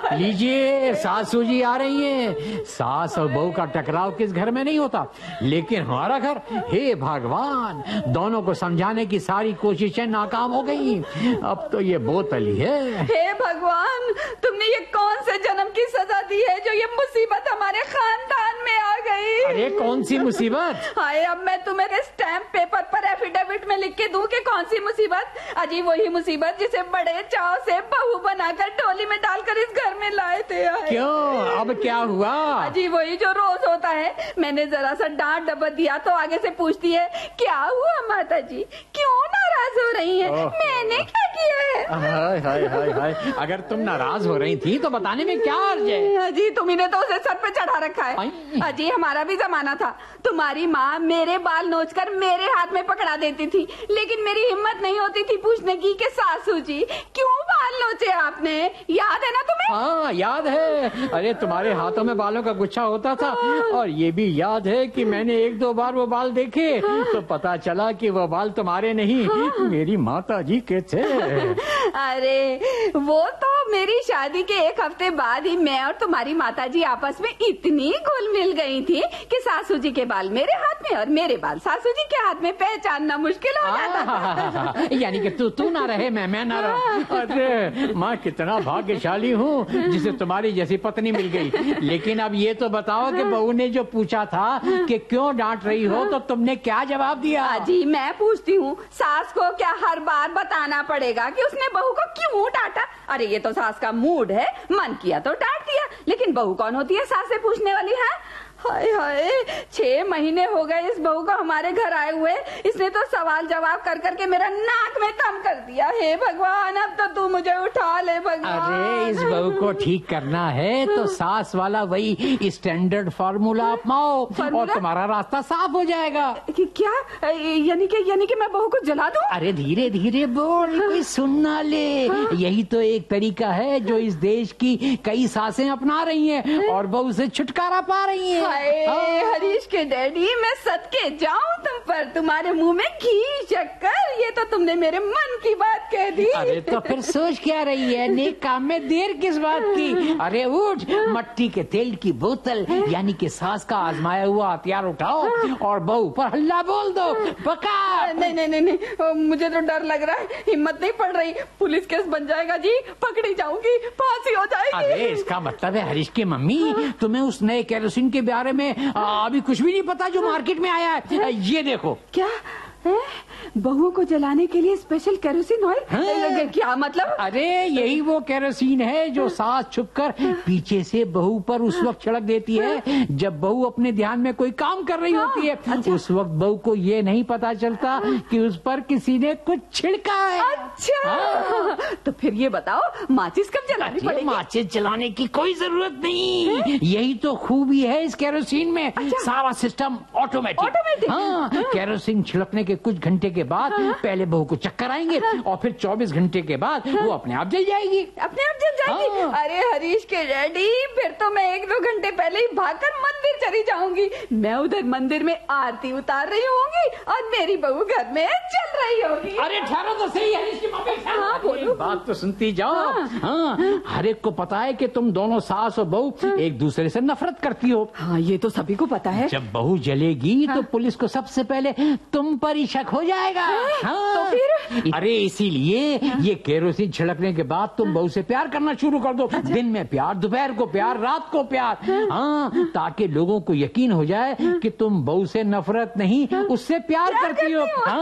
लीजिए, सासू जी आ रही हैं। सास और बहू का टकराव किस घर में नहीं होता, लेकिन हमारा घर, हे भगवान, दोनों को समझाने की सारी कोशिशें नाकाम हो गई। अब तो ये बोतल ही है। हे भगवान, तुमने ये कौन से जन्म की सजा दी है जो ये मुसीबत हमारे खानदान में आ गई? अरे कौन सी मुसीबत? हाय, अब मैं तुम्हें स्टैम्प पेपर पर एफिडेविट में लिख के दूं कि कौन सी मुसीबत? अजी वही मुसीबत जिसे बड़े चाव से बहू बनाकर डोली में डालकर इस घर में लाए थे। क्यों, अब क्या हुआ? अजी वही जो रोज होता है। मैंने जरा सा डांट डबत दिया तो आगे से पूछती है, क्या हुआ माता जी, क्यों नाराज हो रही हैं? मैंने क्या किया है? हाय हाय हाय हाय, अगर तुम नाराज हो रही थी तो बताने में क्या अर्ज है? अजी तुम्ही ने तो उसे सर पे चढ़ा रखा है। अजी हमारा भी जमाना था, तुम्हारी माँ मेरे बाल नोचकर मेरे हाथ में पकड़ा देती थी, लेकिन मेरी हिम्मत नहीं होती थी पूछने की कि सासू जी क्यों बाल नोचे आपने? याद है ना तुम्हें? हाँ याद है। अरे तुम्हारे हाथों में बालों का गुच्छा होता था, और ये भी याद है कि मैंने एक दो बार वो बाल देखे तो पता चला कि वो बाल तुम्हारे नहीं, मेरी माता जी के थे। अरे वो तो मेरी शादी के एक हफ्ते बाद ही मैं और तुम्हारी माताजी आपस में इतनी घुल मिल गई थी कि सासू जी के बाल मेरे हाथ में और मेरे बाल सासू जी के हाथ में पहचानना मुश्किल हो जाता था। यानी कि तू ना रहे, मैं ना रहूं। अरे माँ, कितना भाग्यशाली हूँ जिसे तुम्हारी जैसी पत्नी मिल गई। लेकिन अब ये तो बताओ कि बहू ने जो पूछा था कि क्यों डांट रही हो, तो तुमने क्या जवाब दिया? जी मैं पूछती हूँ, सास को क्या हर बार बताना पड़ेगा कि उसने बहू को क्यों डांटा? अरे ये तो सास का मूड है, मन किया तो डांट दिया, लेकिन बहू कौन होती है सास से पूछने वाली है? हाय हाय, 6 महीने हो गए इस बहू को हमारे घर आए हुए, इसने तो सवाल जवाब कर करके मेरा नाक में दम कर दिया। हे भगवान, अब तो तू मुझे उठा ले भगवान। अरे इस बहू को ठीक करना है तो सास वाला वही स्टैंडर्ड फार्मूला अपनाओ और तुम्हारा रास्ता साफ हो जाएगा। क्या? यानी कि मैं बहू को जला दूं? अरे धीरे धीरे बोल, कोई सुनना ले। यही तो एक तरीका है जो इस देश की कई सासें अपना रही हैं और बहू से छुटकारा पा रही हैं। हरीश के डैडी, मैं सदके जाऊं तुम पर, तुम्हारे मुंह में घी शक्कर, ये तो तुमने मेरे मन की बात कह दी। अरे तो फिर सोच क्या रही है, नेक काम में देर किस बात की? अरे उठ, मट्टी के तेल की बोतल यानी कि सास का आजमाया हुआ हथियार उठाओ और बहू पर हल्ला बोल दो। पका। नहीं, मुझे तो डर लग रहा है, हिम्मत नहीं पड़ रही। पुलिस केस बन जाएगा जी, पकड़ी जाऊंगी, फांसी हो जाएगी। अरे इसका मतलब है हरीश की मम्मी, तुम्हें उस नए केरोसिन के बारे में अभी कुछ भी नहीं पता जो मार्केट में आया है। ये देखो। क्या? बहू को जलाने के लिए स्पेशल केरोसिन ऑयल? क्या मतलब? अरे यही वो केरोसिन है जो सास छुपकर पीछे से बहू पर उस वक्त छिड़क देती है जब बहू अपने ध्यान में कोई काम कर रही होती है। अच्छा। उस वक्त बहू को ये नहीं पता चलता कि उस पर किसी ने कुछ छिड़का है। अच्छा। तो फिर ये बताओ, माचिस कब जलानी पड़ेगी? माचिस जलाने की कोई जरूरत नहीं, यही तो खूबी है इस केरोसिन में। अच्छा। सारा सिस्टम ऑटोमेटिक। हाँ, केरोसिन छिड़कने के कुछ घंटे के बाद पहले बहू को चक्कर आएंगे और फिर 24 घंटे के बाद वो अपने आप जल जाएगी। अपने आप जल जाएगी? हाँ। अरे हरीश के डैडी, फिर तो मैं 1-2 घंटे पहले ही भागकर मंदिर चली जाऊंगी। मैं उधर मंदिर में आरती उतार रही होंगी और मेरी बहू घर में चल रही होगी। अरे ठहरो तो सही हरीश की मम्मी। हाँ, बोलो। बात तो सुनती जाओ। हाँ, हर एक को पता है कि तुम दोनों सास और बहू एक दूसरे से नफरत करती हो। हाँ, ये तो सभी को पता है। जब बहू जलेगी तो पुलिस को सबसे पहले तुम पर ही शक हो जाएगा। हाँ। तो फिर? अरे इसीलिए ये केरोसिन छिड़कने के बाद तुम बहू से प्यार करना शुरू कर दो। अच्छा। दिन में प्यार, दोपहर को प्यार, रात को प्यार। हाँ, ताकि लोगों को यकीन हो जाए कि तुम बहू से नफरत नहीं, उससे प्यार करती हो।